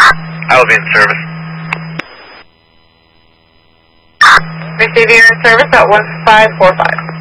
I will be in service. Receiving your service at 1545.